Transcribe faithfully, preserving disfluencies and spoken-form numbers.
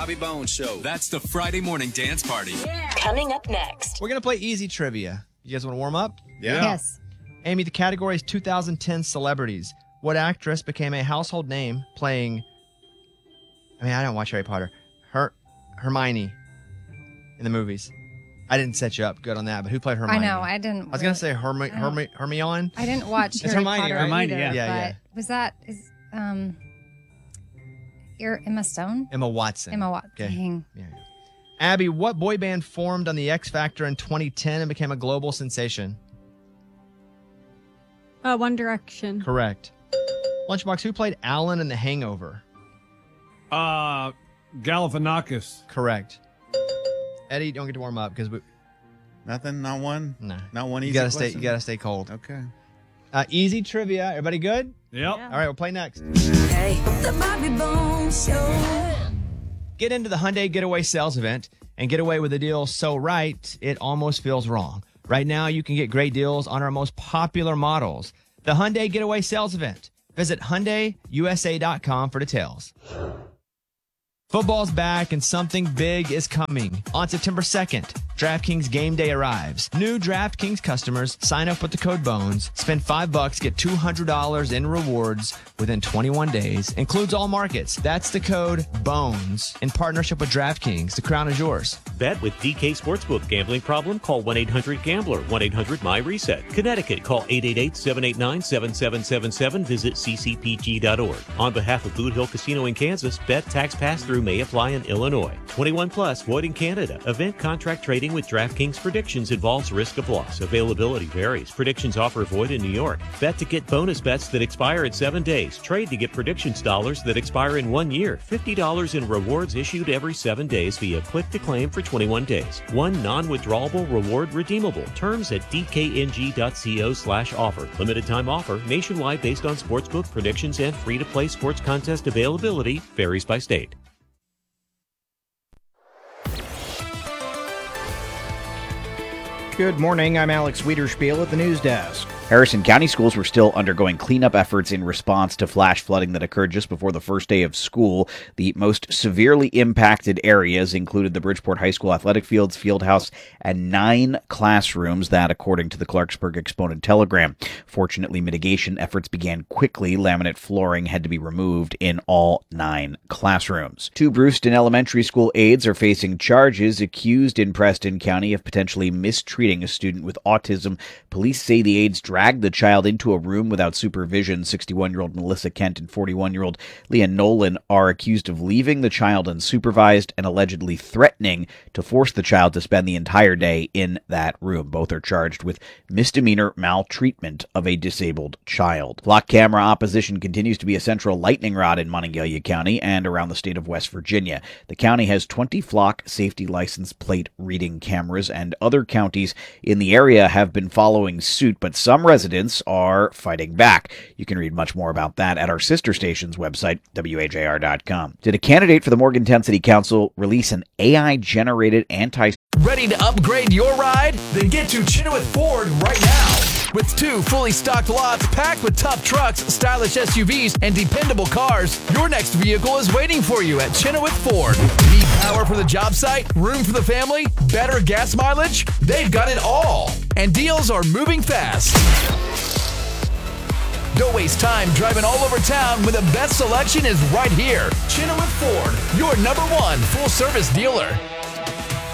Bobby Bones Show. That's the Friday morning dance party. Yeah. Coming up next. We're going to play easy trivia. You guys want to warm up? Yeah. Yes. Amy, the category is two thousand ten celebrities. What actress became a household name playing, I mean, I don't watch Harry Potter, Her, Hermione in the movies? I didn't set you up good on that, but who played Hermione? I know, I didn't. I was going to say Hermi- Hermi- Hermione. I didn't watch It's Harry Hermione, Potter right? Hermione, either, yeah. Yeah, but yeah. was that, is, um, your Emma Stone? Emma Watson. Emma Watson. Okay. Dang. Yeah. Abby, what boy band formed on the X Factor in twenty ten and became a global sensation? Uh, One Direction. Correct. Lunchbox, who played Alan in The Hangover? Uh, Galifianakis. Correct. Eddie, don't get to warm up because we. Nothing, not one? No. Not one easy You gotta stay. question? You gotta stay cold. Okay. Uh, easy trivia. Everybody good? Yep. All right, we'll play next. Hey, the Bobby Bones Show. Get into the Hyundai Getaway Sales Event and get away with a deal so right it almost feels wrong. Right now, you can get great deals on our most popular models. The Hyundai Getaway Sales Event. Visit Hyundai U S A dot com for details. Football's back and something big is coming. On September second, DraftKings Game Day arrives. New DraftKings customers sign up with the code BONES, spend five bucks, get two hundred dollars in rewards within twenty-one days. Includes all markets. That's the code BONES in partnership with DraftKings. The crown is yours. Bet with D K Sportsbook. Gambling problem? Call one eight hundred gambler, one eight hundred my reset. Connecticut, call eight eight eight, seven eight nine, seven seven seven seven. Visit c c p g dot org. On behalf of Boot Hill Casino in Kansas, bet tax pass-through may apply in Illinois. twenty-one plus, void in Canada. Event contract trading with DraftKings predictions involves risk of loss. Availability varies. Predictions offer void in New York. Bet to get bonus bets that expire in seven days. Trade to get predictions dollars that expire in one year. fifty dollars in rewards issued every seven days via click to claim for twenty-one days. One non-withdrawable reward redeemable. Terms at d k n g dot co slash offer. Limited time offer. Nationwide based on sportsbook predictions and free-to-play sports contest availability. Varies by state. Good morning. I'm Alex Wiederspiel at the news desk. Harrison County schools were still undergoing cleanup efforts in response to flash flooding that occurred just before the first day of school. The most severely impacted areas included the Bridgeport High School athletic fields, field house, and nine classrooms, that according to the Clarksburg Exponent Telegram. Fortunately, mitigation efforts began quickly. Laminate flooring had to be removed in all nine classrooms. Two Brewston Elementary School aides are facing charges, accused in Preston County of potentially mistreating a student with autism. Police say the aides dragged the child into a room without supervision. sixty-one-year-old Melissa Kent and forty-one-year-old Leah Nolan are accused of leaving the child unsupervised and allegedly threatening to force the child to spend the entire day in that room. Both are charged with misdemeanor maltreatment of a disabled child. Flock camera opposition continues to be a central lightning rod in Monongalia County and around the state of West Virginia. The county has twenty flock safety license plate reading cameras, and other counties in the area have been following suit, but some residents are fighting back. You can read much more about that at our sister station's website, w h a r dot com. Did a candidate for the Morgantown City Council release an A I-generated anti- Ready to upgrade your ride? Then get to Chenoweth Ford right now. With two fully stocked lots packed with tough trucks, stylish S U Vs, and dependable cars, your next vehicle is waiting for you at Chenoweth Ford. Need power for the job site? Room for the family? Better gas mileage? They've got it all. And deals are moving fast. Don't waste time driving all over town when the best selection is right here. Chenoweth Ford, your number one full-service dealer.